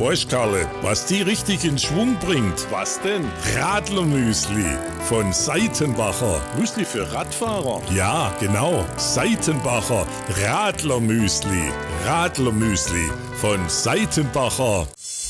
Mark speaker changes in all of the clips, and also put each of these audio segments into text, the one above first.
Speaker 1: Weißt, Karle, was die richtig in Schwung bringt?
Speaker 2: Was denn?
Speaker 1: Radlermüsli von Seitenbacher.
Speaker 2: Müsli für Radfahrer?
Speaker 1: Ja, genau. Seitenbacher Radlermüsli. Radlermüsli von Seitenbacher.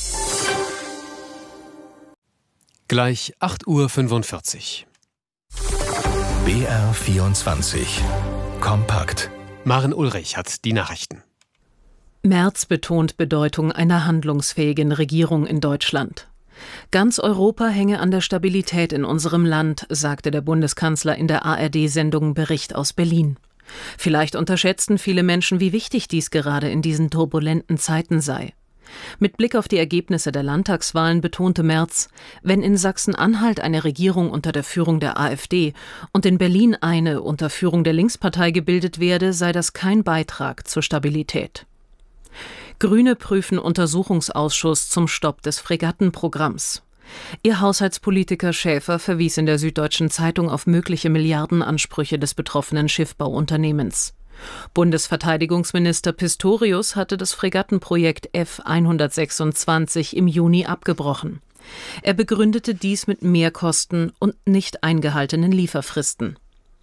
Speaker 3: Gleich 8:45 Uhr.
Speaker 4: BR 24. Kompakt.
Speaker 3: Maren Ulrich hat die Nachrichten.
Speaker 5: Merz betont Bedeutung einer handlungsfähigen Regierung in Deutschland. Ganz Europa hänge an der Stabilität in unserem Land, sagte der Bundeskanzler in der ARD-Sendung Bericht aus Berlin. Vielleicht unterschätzten viele Menschen, wie wichtig dies gerade in diesen turbulenten Zeiten sei. Mit Blick auf die Ergebnisse der Landtagswahlen betonte Merz, wenn in Sachsen-Anhalt eine Regierung unter der Führung der AfD und in Berlin eine unter Führung der Linkspartei gebildet werde, sei das kein Beitrag zur Stabilität. Grüne prüfen Untersuchungsausschuss zum Stopp des Fregattenprogramms. Ihr Haushaltspolitiker Schäfer verwies in der Süddeutschen Zeitung auf mögliche Milliardenansprüche des betroffenen Schiffbauunternehmens. Bundesverteidigungsminister Pistorius hatte das Fregattenprojekt F-126 im Juni abgebrochen. Er begründete dies mit Mehrkosten und nicht eingehaltenen Lieferfristen.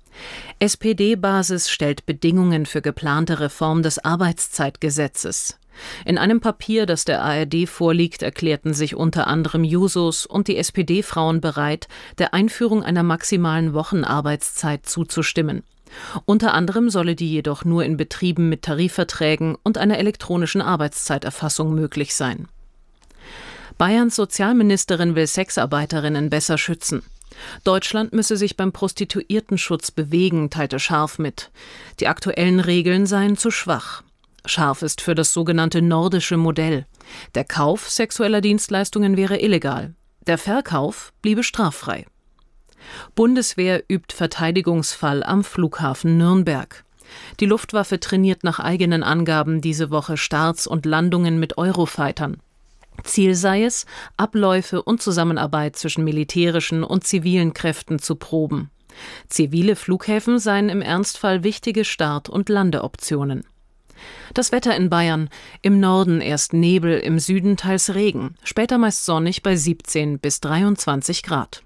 Speaker 5: SPD-Basis stellt Bedingungen für geplante Reform des Arbeitszeitgesetzes. In einem Papier, das der ARD vorliegt, erklärten sich unter anderem Jusos und die SPD-Frauen bereit, der Einführung einer maximalen Wochenarbeitszeit zuzustimmen. Unter anderem solle die jedoch nur in Betrieben mit Tarifverträgen und einer elektronischen Arbeitszeiterfassung möglich sein. Bayerns Sozialministerin will Sexarbeiterinnen besser schützen. Deutschland müsse sich beim Prostituiertenschutz bewegen, teilte Scharf mit. Die aktuellen Regeln seien zu schwach. Scharf ist für das sogenannte nordische Modell. Der Kauf sexueller Dienstleistungen wäre illegal. Der Verkauf bliebe straffrei. Bundeswehr übt Verteidigungsfall am Flughafen Nürnberg. Die Luftwaffe trainiert nach eigenen Angaben diese Woche Starts und Landungen mit Eurofightern. Ziel sei es, Abläufe und Zusammenarbeit zwischen militärischen und zivilen Kräften zu proben. Zivile Flughäfen seien im Ernstfall wichtige Start- und Landeoptionen. Das Wetter in Bayern: im Norden erst Nebel, im Süden teils Regen, später meist sonnig bei 17 bis 23 Grad.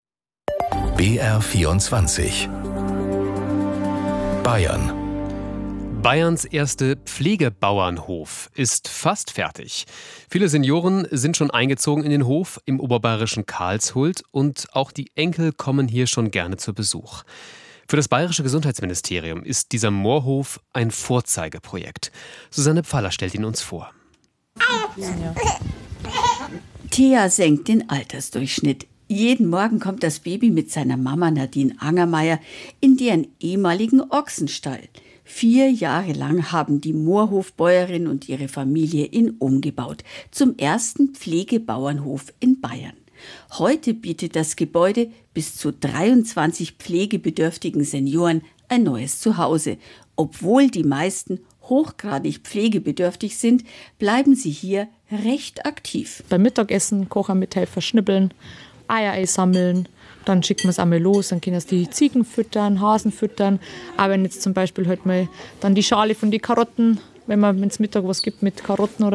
Speaker 4: BR 24. Bayern.
Speaker 3: Bayerns erste Pflegebauernhof ist fast fertig. Viele Senioren sind schon eingezogen in den Hof im oberbayerischen Karlshult und auch die Enkel kommen hier schon gerne zu Besuch. Für das bayerische Gesundheitsministerium ist dieser Moorhof ein Vorzeigeprojekt. Susanne Pfaller stellt ihn uns vor.
Speaker 6: Thea senkt den Altersdurchschnitt. Jeden Morgen kommt das Baby mit seiner Mama Nadine Angermeier in deren ehemaligen Ochsenstall. 4 Jahre lang haben die Moorhofbäuerin und ihre Familie ihn umgebaut zum ersten Pflegebauernhof in Bayern. Heute bietet das Gebäude bis zu 23 pflegebedürftigen Senioren ein neues Zuhause. Obwohl die meisten hochgradig pflegebedürftig sind, bleiben sie hier recht aktiv.
Speaker 7: Beim Mittagessen kochen, mithelfen, schnippeln, Eier einsammeln. Dann schickt man es einmal los, dann können es die Ziegen füttern, Hasen füttern. Aber wenn jetzt zum Beispiel halt mal dann die Schale von den Karotten, wenn man ins Mittag was gibt mit Karotten oder